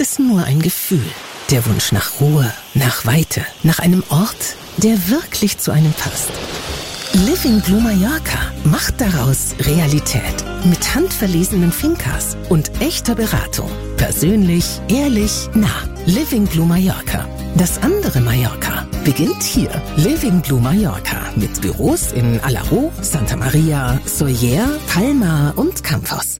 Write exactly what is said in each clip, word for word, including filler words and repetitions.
ist nur ein Gefühl. Der Wunsch nach Ruhe, nach Weite, nach einem Ort, der wirklich zu einem passt. Living Blue Mallorca macht daraus Realität. Mit handverlesenen Finkas und echter Beratung. Persönlich, ehrlich, nah. Living Blue Mallorca. Das andere Mallorca beginnt hier. Living Blue Mallorca mit Büros in Alaró, Santa Maria, Sóller, Palma und Campos.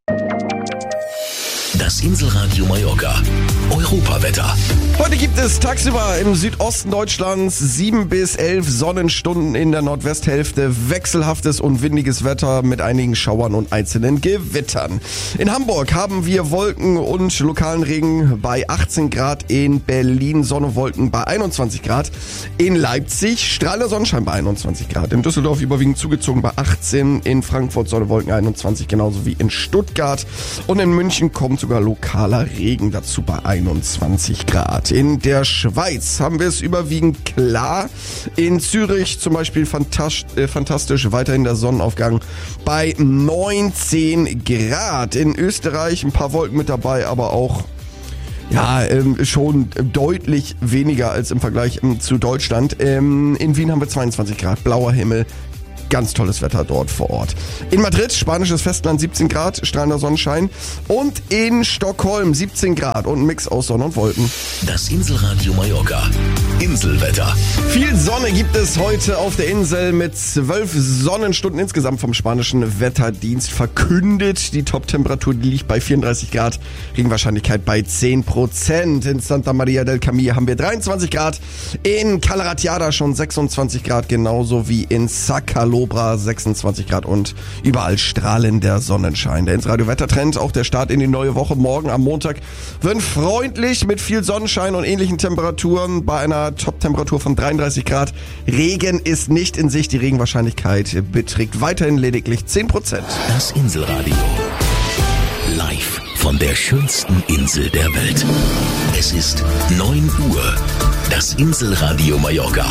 Das Inselradio Mallorca. Europawetter. Heute gibt es tagsüber im Südosten Deutschlands sieben bis elf Sonnenstunden, in der Nordwesthälfte wechselhaftes und windiges Wetter mit einigen Schauern und einzelnen Gewittern. In Hamburg haben wir Wolken und lokalen Regen bei achtzehn Grad, in Berlin Sonne, Wolken bei einundzwanzig Grad, in Leipzig strahlender Sonnenschein bei einundzwanzig Grad, in Düsseldorf überwiegend zugezogen bei achtzehn, in Frankfurt Sonne, Wolken einundzwanzig, genauso wie in Stuttgart, und in München kommt sogar lokaler Regen dazu bei einundzwanzig Grad. In der Schweiz haben wir es überwiegend klar. In Zürich zum Beispiel fantastisch, äh, fantastisch weiterhin der Sonnenaufgang bei neunzehn Grad. In Österreich ein paar Wolken mit dabei, aber auch ja, ähm, schon deutlich weniger als im Vergleich ähm, zu Deutschland. Ähm, in Wien haben wir zweiundzwanzig Grad, blauer Himmel. Ganz tolles Wetter dort vor Ort. In Madrid, spanisches Festland, siebzehn Grad, strahlender Sonnenschein. Und in Stockholm siebzehn Grad und ein Mix aus Sonne und Wolken. Das Inselradio Mallorca. Inselwetter. Viel Sonne gibt es heute auf der Insel mit zwölf Sonnenstunden insgesamt vom spanischen Wetterdienst verkündet. Die Top-Temperatur liegt bei vierunddreißig Grad, Regenwahrscheinlichkeit bei zehn Prozent. In Santa Maria del Camí haben wir dreiundzwanzig Grad, in Calaratiada schon sechsundzwanzig Grad, genauso wie in Sacalobra sechsundzwanzig Grad und überall strahlender Sonnenschein. Der Insradio-Wettertrend, auch der Start in die neue Woche morgen am Montag, wird freundlich mit viel Sonnenschein und ähnlichen Temperaturen bei einer Top-Temperatur von dreiunddreißig Grad. Regen ist nicht in Sicht, die Regenwahrscheinlichkeit beträgt weiterhin lediglich zehn Prozent. Das Inselradio. Live von der schönsten Insel der Welt. Es ist neun Uhr. Das Inselradio Mallorca.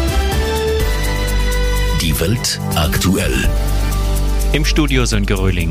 Die Welt aktuell. Im Studio Sönke Röhling.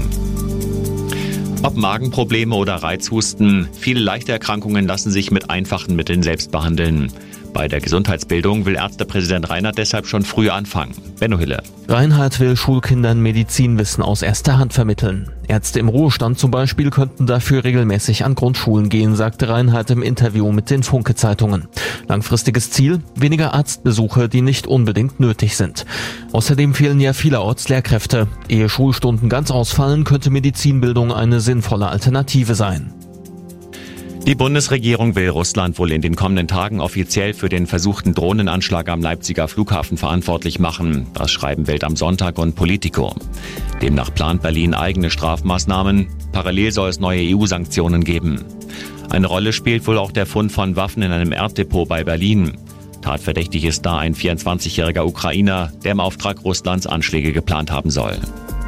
Ob Magenprobleme oder Reizhusten, viele leichte Erkrankungen lassen sich mit einfachen Mitteln selbst behandeln. Bei der Gesundheitsbildung will Ärztepräsident Reinhardt deshalb schon früh anfangen. Benno Hille. Reinhardt will Schulkindern Medizinwissen aus erster Hand vermitteln. Ärzte im Ruhestand zum Beispiel könnten dafür regelmäßig an Grundschulen gehen, sagte Reinhardt im Interview mit den Funke-Zeitungen. Langfristiges Ziel? Weniger Arztbesuche, die nicht unbedingt nötig sind. Außerdem fehlen ja vielerorts Lehrkräfte. Ehe Schulstunden ganz ausfallen, könnte Medizinbildung eine sinnvolle Alternative sein. Die Bundesregierung will Russland wohl in den kommenden Tagen offiziell für den versuchten Drohnenanschlag am Leipziger Flughafen verantwortlich machen. Das schreiben Welt am Sonntag und Politico. Demnach plant Berlin eigene Strafmaßnahmen. Parallel soll es neue E U-Sanktionen geben. Eine Rolle spielt wohl auch der Fund von Waffen in einem Erddepot bei Berlin. Tatverdächtig ist da ein vierundzwanzigjähriger Ukrainer, der im Auftrag Russlands Anschläge geplant haben soll.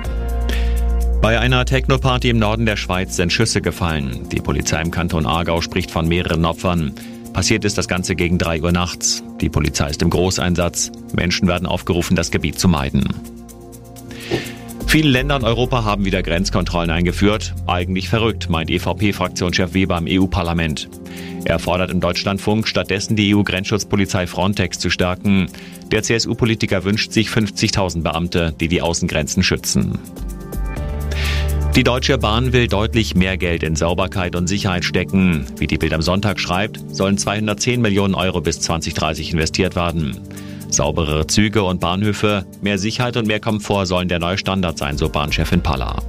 Bei einer Techno-Party im Norden der Schweiz sind Schüsse gefallen. Die Polizei im Kanton Aargau spricht von mehreren Opfern. Passiert ist das Ganze gegen drei Uhr nachts. Die Polizei ist im Großeinsatz. Menschen werden aufgerufen, das Gebiet zu meiden. Viele Länder in Europa haben wieder Grenzkontrollen eingeführt. Eigentlich verrückt, meint E V P-Fraktionschef Weber im E U-Parlament. Er fordert im Deutschlandfunk, stattdessen die E U-Grenzschutzpolizei Frontex zu stärken. Der C S U-Politiker wünscht sich fünfzigtausend Beamte, die die Außengrenzen schützen. Die Deutsche Bahn will deutlich mehr Geld in Sauberkeit und Sicherheit stecken. Wie die Bild am Sonntag schreibt, sollen zweihundertzehn Millionen Euro bis zwanzig dreißig investiert werden. Sauberere Züge und Bahnhöfe, mehr Sicherheit und mehr Komfort sollen der neue Standard sein, so Bahnchefin Palla.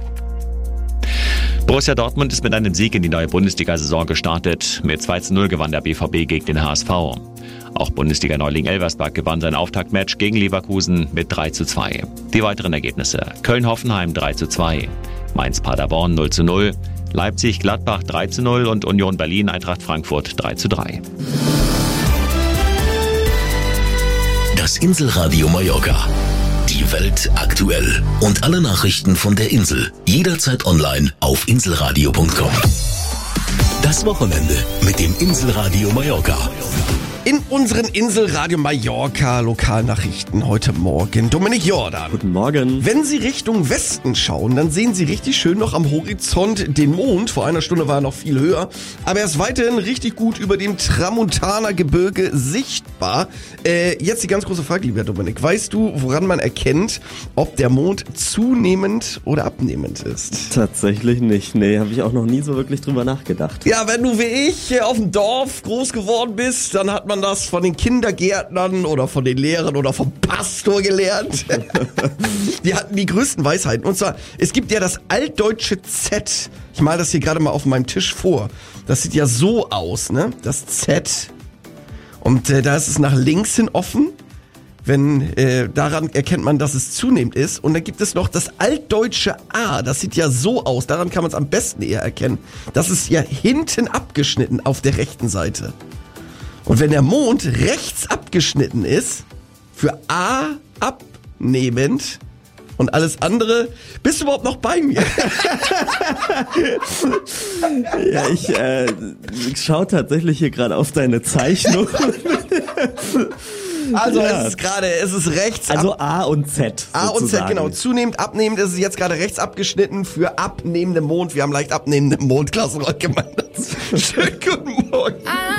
Borussia Dortmund ist mit einem Sieg in die neue Bundesliga-Saison gestartet. Mit zwei zu null gewann der B V B gegen den H S V. Auch Bundesliga-Neuling Elversberg gewann sein Auftaktmatch gegen Leverkusen mit drei zu zwei. Die weiteren Ergebnisse: Köln-Hoffenheim drei zu zwei, Mainz-Paderborn null zu null, Leipzig-Gladbach drei zu null und Union Berlin-Eintracht Frankfurt drei zu drei. Das Inselradio Mallorca. Die Welt aktuell. Und alle Nachrichten von der Insel. Jederzeit online auf inselradio punkt com. Das Wochenende mit dem Inselradio Mallorca. In unseren Inselradio Mallorca Lokalnachrichten heute Morgen Dominik Jordan. Guten Morgen. Wenn Sie Richtung Westen schauen, dann sehen Sie richtig schön noch am Horizont den Mond. Vor einer Stunde war er noch viel höher, aber er ist weiterhin richtig gut über dem Tramontaner Gebirge sichtbar. Äh, jetzt die ganz große Frage, lieber Dominik. Weißt du, woran man erkennt, ob der Mond zunehmend oder abnehmend ist? Tatsächlich nicht. Nee, habe ich auch noch nie so wirklich drüber nachgedacht. Ja, wenn du wie ich auf dem Dorf groß geworden bist, dann hat man das von den Kindergärtnern oder von den Lehrern oder vom Pastor gelernt. Die hatten die größten Weisheiten. Und zwar, es gibt ja das altdeutsche Z. Ich male das hier gerade mal auf meinem Tisch vor. Das sieht ja so aus, ne? Das Z. Und äh, da ist es nach links hin offen. Wenn äh, daran erkennt man, dass es zunehmend ist. Und dann gibt es noch das altdeutsche A. Das sieht ja so aus. Daran kann man es am besten eher erkennen. Das ist ja hinten abgeschnitten auf der rechten Seite. Und wenn der Mond rechts abgeschnitten ist, für A abnehmend und alles andere, bist du überhaupt noch bei mir? Ja, ich äh, schaue tatsächlich hier gerade auf deine Zeichnung. Also Ja. es ist gerade, es ist rechts Also ab, A und Z. A und Z, sozusagen. genau. Zunehmend, abnehmend ist es jetzt gerade rechts abgeschnitten für abnehmenden Mond. Wir haben leicht abnehmenden Mond, Klasse Rock gemeint. Schönen guten Morgen.